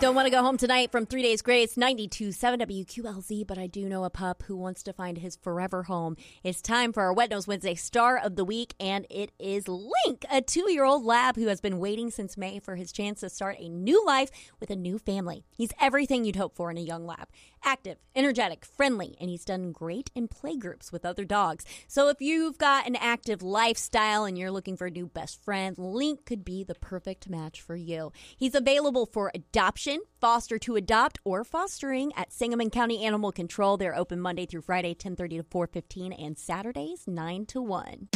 Don't want to go home tonight from 3 Days Grace, 92.7 WQLZ, but I do know a pup who wants to find his forever home. It's time for our Wet Nose Wednesday Star of the Week, and it is Link, a 2-year-old lab who has been waiting since May for his chance to start a new life with a new family. He's everything you'd hope for in a young lab. Active, energetic, friendly, and he's done great in playgroups with other dogs. So if you've got an active lifestyle and you're looking for a new best friend, Link could be the perfect match for you. He's available for adoption, foster to adopt, or fostering at Sangamon County Animal Control. They're open Monday through Friday, 10:30 to 4:15, and Saturdays, 9 to 1.